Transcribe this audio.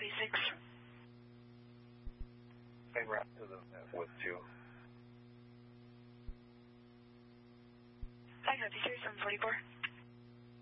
36. Hey, route to the with you. I got 3744.